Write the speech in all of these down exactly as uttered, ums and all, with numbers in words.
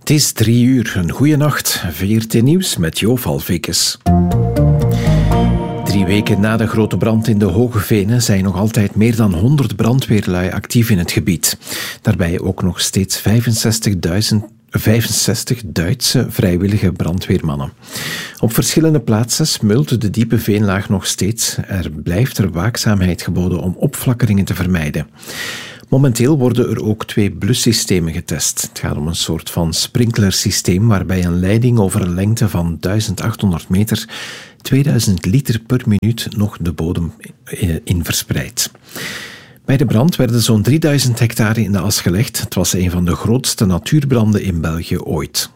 Het is drie uur, een goeie nacht. V R T Nieuws met Jo Valvikes. Drie weken na de grote brand in de Hoge Venen zijn nog altijd meer dan honderd brandweerlui actief in het gebied. Daarbij ook nog steeds vijfenzestigduizend vijfenzestig Duitse vrijwillige brandweermannen. Op verschillende plaatsen smult de diepe veenlaag nog steeds. Er blijft er waakzaamheid geboden om opflakkeringen te vermijden. Momenteel worden er ook twee blussystemen getest. Het gaat om een soort van sprinklersysteem waarbij een leiding over een lengte van duizend achthonderd meter tweeduizend liter per minuut nog de bodem in verspreidt. Bij de brand werden zo'n drieduizend hectare in de as gelegd. Het was een van de grootste natuurbranden in België ooit.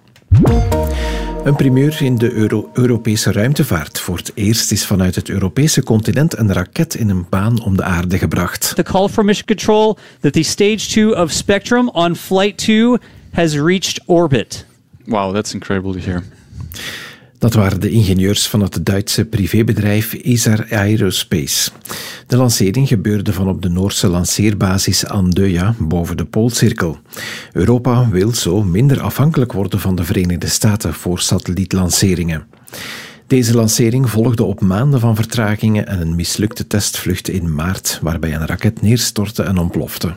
Een primeur in de Euro- Europese ruimtevaart. Voor het eerst is vanuit het Europese continent een raket in een baan om de aarde gebracht. The call from Mission Control that the stage two of Spectrum on flight two has reached orbit. Wow, that's incredible to hear. Dat waren de ingenieurs van het Duitse privébedrijf Isar Aerospace. De lancering gebeurde van op de Noorse lanceerbasis Andøya boven de Poolcirkel. Europa wil zo minder afhankelijk worden van de Verenigde Staten voor satellietlanceringen. Deze lancering volgde op maanden van vertragingen en een mislukte testvlucht in maart, waarbij een raket neerstortte en ontplofte.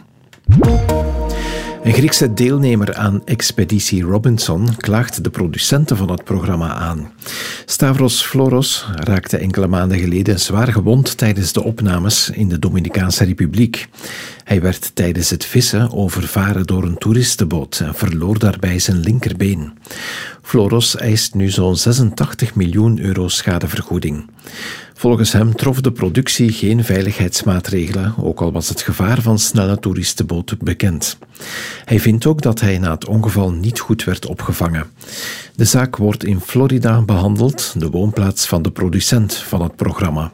Een Griekse deelnemer aan Expeditie Robinson klaagt de producenten van het programma aan. Stavros Floros raakte enkele maanden geleden zwaar gewond tijdens de opnames in de Dominicaanse Republiek. Hij werd tijdens het vissen overvaren door een toeristenboot en verloor daarbij zijn linkerbeen. Floros eist nu zo'n zesentachtig miljoen euro schadevergoeding. Volgens hem trof de productie geen veiligheidsmaatregelen, ook al was het gevaar van snelle toeristenboten bekend. Hij vindt ook dat hij na het ongeval niet goed werd opgevangen. De zaak wordt in Florida behandeld, de woonplaats van de producent van het programma.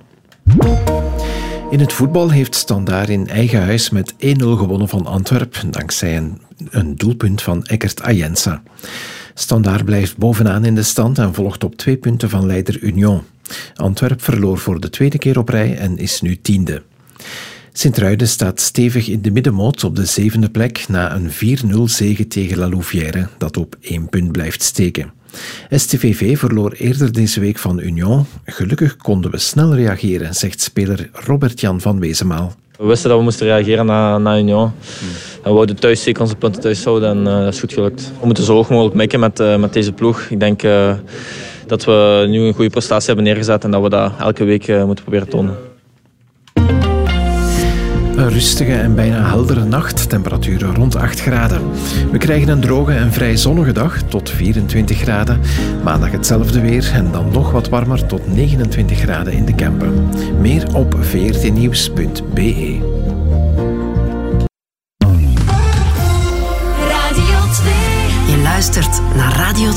In het voetbal heeft Standaard in eigen huis met één nul gewonnen van Antwerpen, dankzij een, een doelpunt van Eckert Ayensa. Standaard blijft bovenaan in de stand en volgt op twee punten van leider Union. Antwerp verloor voor de tweede keer op rij en is nu tiende. Sint-Truiden staat stevig in de middenmoot op de zevende plek na een vier nul zege tegen La Louvière, dat op één punt blijft steken. S T V V verloor eerder deze week van Union. Gelukkig konden we snel reageren, zegt speler Robert-Jan van Wezenmaal. We wisten dat we moesten reageren na, na Union. Hmm. En we wouden thuis zeker onze punten thuis houden en uh, dat is goed gelukt. We moeten zo hoog mogelijk mikken met, uh, met deze ploeg. Ik denk uh, dat we nu een goede prestatie hebben neergezet en dat we dat elke week uh, moeten proberen tonen. Een rustige en bijna heldere nacht, temperaturen rond acht graden. We krijgen een droge en vrij zonnige dag tot vierentwintig graden. Maandag hetzelfde weer en dan nog wat warmer tot negenentwintig graden in de Kempen. Meer op v r t nieuws punt b e. Je luistert naar Radio